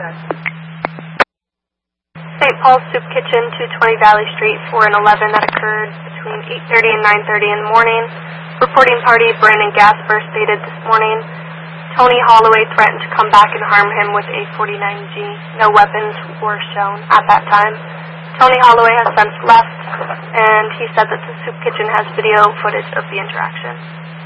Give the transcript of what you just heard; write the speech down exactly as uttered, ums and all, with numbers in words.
Saint Paul's Soup Kitchen, two twenty Valley Street, four and eleven, that occurred between eight thirty and nine thirty in the morning. Reporting party, Brandon Gasper, stated this morning, Tony Holloway threatened to come back and harm him with a forty-nine G. No weapons were shown at that time. Tony Holloway has since left, and he said that the Soup Kitchen has video footage of the interaction.